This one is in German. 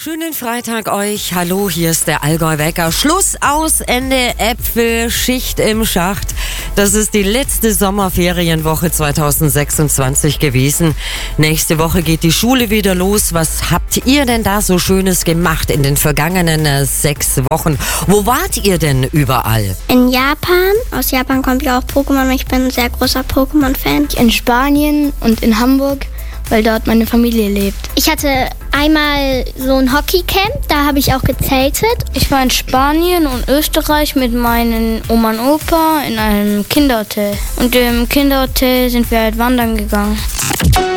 Schönen Freitag euch. Hallo, hier ist der Allgäu-Wecker. Schluss, aus, Ende, Äpfel, Schicht im Schacht. Das ist die letzte Sommerferienwoche 2026 gewesen. Nächste Woche geht die Schule wieder los. Was habt ihr denn da so Schönes gemacht in den vergangenen 6 Wochen? Wo wart ihr denn überall? In Japan. Aus Japan kommt ja auch Pokémon. Ich bin ein sehr großer Pokémon-Fan. In Spanien und in Hamburg, weil dort meine Familie lebt. Ich hatte einmal so ein Hockeycamp, da habe ich auch gezeltet. Ich war in Spanien und Österreich mit meinen Oma und Opa in einem Kinderhotel. Und im Kinderhotel sind wir halt wandern gegangen.